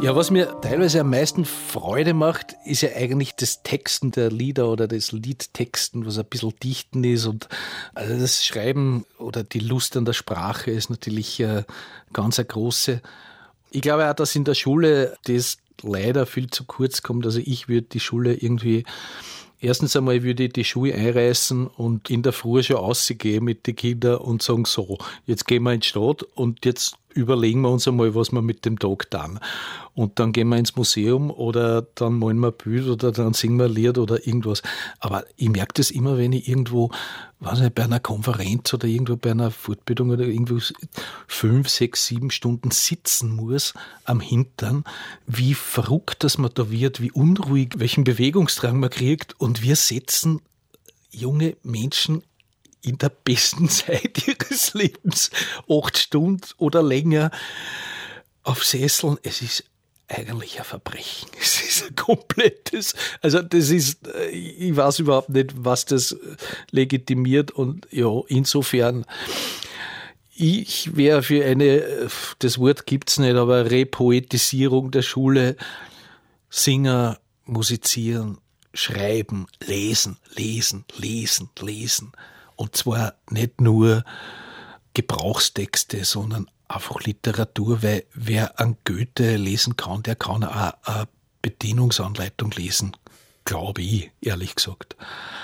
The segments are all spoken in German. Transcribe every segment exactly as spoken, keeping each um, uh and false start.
Ja, was mir teilweise am meisten Freude macht, ist ja eigentlich das Texten der Lieder oder das Liedtexten, was ein bisschen Dichten ist. Und also das Schreiben oder die Lust an der Sprache ist natürlich äh, ganz eine große. Ich glaube auch, dass in der Schule das leider viel zu kurz kommt. Also ich würde die Schule irgendwie, erstens einmal würde ich die Schule einreißen und in der Früh schon rausgehen mit den Kindern und sagen, so, jetzt gehen wir in die Stadt und jetzt überlegen wir uns einmal, was wir mit dem Tag tun. Und dann gehen wir ins Museum oder dann malen wir ein Bild oder dann singen wir ein Lied oder irgendwas. Aber ich merke das immer, wenn ich irgendwo, weiß nicht, bei einer Konferenz oder irgendwo bei einer Fortbildung oder irgendwo fünf, sechs, sieben Stunden sitzen muss am Hintern, wie verrückt das man da wird, wie unruhig, welchen Bewegungsdrang man kriegt. Und wir setzen junge Menschen in der besten Zeit ihres Lebens, acht Stunden oder länger, auf Sesseln. Es ist eigentlich ein Verbrechen. Es ist ein komplettes, also das ist, ich weiß überhaupt nicht, was das legitimiert und ja, insofern, ich wäre für eine, das Wort gibt's nicht, aber Repoetisierung der Schule, Singen, musizieren, schreiben, lesen, lesen, lesen, lesen. Und zwar nicht nur Gebrauchstexte, sondern einfach Literatur, weil wer an Goethe lesen kann, der kann auch eine Bedienungsanleitung lesen, glaube ich, ehrlich gesagt.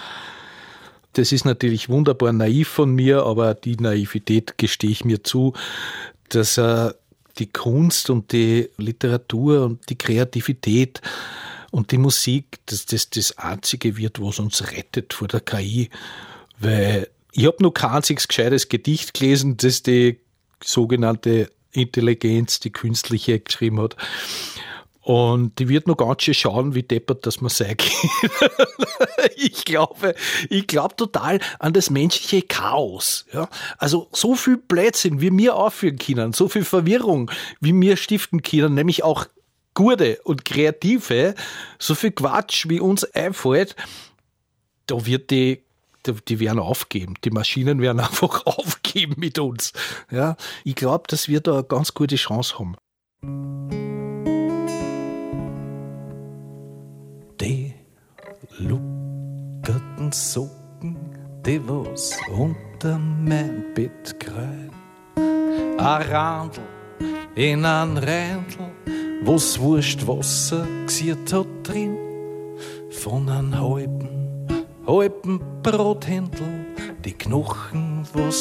Das ist natürlich wunderbar naiv von mir, aber die Naivität gestehe ich mir zu, dass äh, die Kunst und die Literatur und die Kreativität und die Musik, dass das das Einzige wird, was uns rettet vor der K I. Weil ich habe noch kein einziges gescheites Gedicht gelesen, das die sogenannte Intelligenz, die künstliche, geschrieben hat. Und die wird noch ganz schön schauen, wie deppert das man sein kann. Ich glaube, ich glaube total an das menschliche Chaos. Ja? Also so viel Blödsinn, wie wir aufführen können, so viel Verwirrung, wie wir stiften können, nämlich auch gute und kreative, so viel Quatsch, wie uns einfällt, da wird die Die werden aufgeben. Die Maschinen werden einfach aufgeben mit uns. Ja, ich glaube, dass wir da eine ganz gute Chance haben. Die luckerten Socken, die was unter mein Bett kreien. Ein Randl in ein Rändl, wo's wurscht Wasser gsiert hat drin. Von einem halben halben Brothändel, die Knochen, was